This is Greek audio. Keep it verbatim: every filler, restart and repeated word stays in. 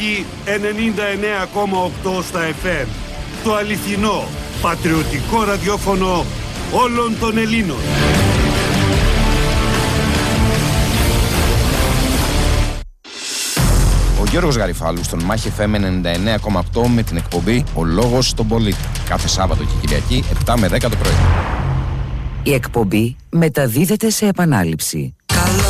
Μάχη ενενήντα εννέα κόμμα οκτώ στα εφ εμ. Το αληθινό, πατριωτικό ραδιόφωνο όλων των Ελλήνων. Ο Γιώργος Γαριφάλου στον Μάχη εφ εμ ενενήντα εννέα κόμμα οκτώ με την εκπομπή «Ο Λόγος στον Πολίτη». Κάθε Σάββατο και Κυριακή επτά με δέκα το πρωί. Η εκπομπή μεταδίδεται σε επανάληψη.